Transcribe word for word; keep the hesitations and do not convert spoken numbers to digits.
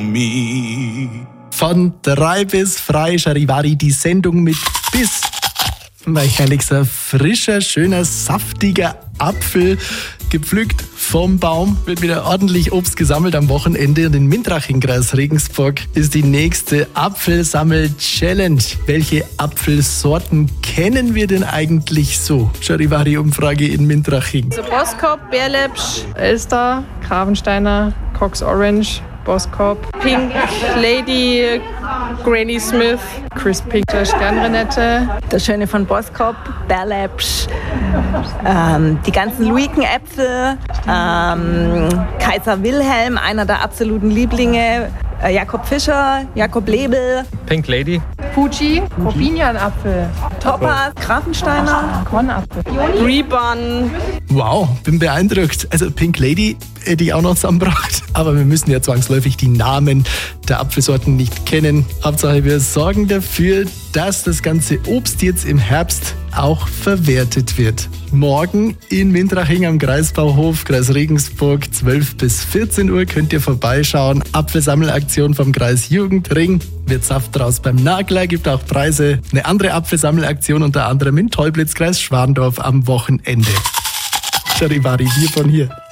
me. Von drei bis frei, Charivari, die Sendung mit Biss. Weicherlichster, frischer, schöner, saftiger Apfel, gepflückt vom Baum, wird wieder ordentlich Obst gesammelt am Wochenende. Und in Mintraching, Kreis Regensburg, ist die nächste Apfelsammel-Challenge. Welche Apfelsorten kennen wir denn eigentlich so? Charivari-Umfrage in Mintraching. Also Boskop, Bärlepsch, Elster, Gravensteiner, Cox Orange, Boskop, Pink Lady, Granny Smith, Chris Pink, der Sternrenette. Das Schöne von Boskop, Bärlepsch, ähm, die ganzen Luikenäpfel, ähm, Kaiser Wilhelm, einer der absoluten Lieblinge, äh, Jakob Fischer, Jakob Lebel, Pink Lady, Fuji, Corbinianapfel, Topaz, Grafensteiner, Kornapfel, Rebun. Wow, bin beeindruckt. Also Pink Lady hätte ich auch noch zusammengebracht. Aber wir müssen ja zwangsläufig die Namen der Apfelsorten nicht kennen. Hauptsache, wir sorgen dafür, dass das ganze Obst jetzt im Herbst auch verwertet wird. Morgen in Mintraching am Kreisbauhof, Kreis Regensburg, zwölf bis vierzehn Uhr könnt ihr vorbeischauen. Apfelsammelaktion vom Kreis Jugendring. Wird Saft draus beim Nagler, gibt auch Preise. Eine andere Apfelsammelaktion unter anderem in Teublitz, Kreis Schwandorf am Wochenende. Charivari, wir von hier.